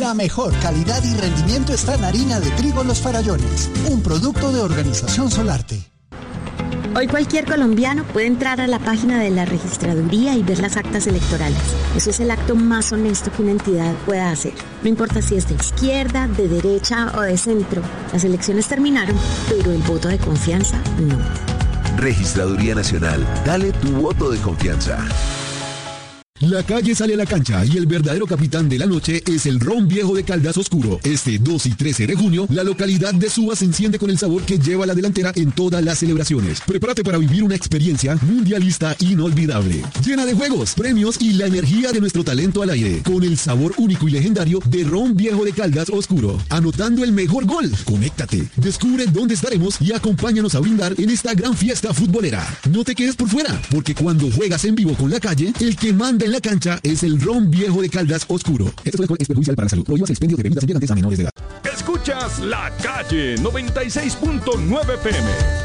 La mejor calidad y rendimiento está en harina de trigo Los Farallones, un producto de Organización Solarte. Hoy cualquier colombiano puede entrar a la página de la registraduría y ver las actas electorales. Eso es el acto más honesto que una entidad pueda hacer. No importa si es de izquierda, de derecha o de centro. Las elecciones terminaron, pero el voto de confianza no. Registraduría Nacional. Dale tu voto de confianza. La calle sale a la cancha y el verdadero capitán de la noche es el ron viejo de Caldas Oscuro. Este 2 y 13 de junio, la localidad de Suba se enciende con el sabor que lleva la delantera en todas las celebraciones. Prepárate para vivir una experiencia mundialista inolvidable, llena de juegos, premios y la energía de nuestro talento al aire, con el sabor único y legendario de ron viejo de Caldas Oscuro. Anotando el mejor gol. Conéctate, descubre dónde estaremos y acompáñanos a brindar en esta gran fiesta futbolera. No te quedes por fuera, porque cuando juegas en vivo con la calle, el que manda en la cancha es el ron viejo de Caldas Oscuro. Este es perjudicial para la salud. Prohíbas el expendio de bebidas embriagantes a menores de edad. Escuchas La Calle 96.9 PM.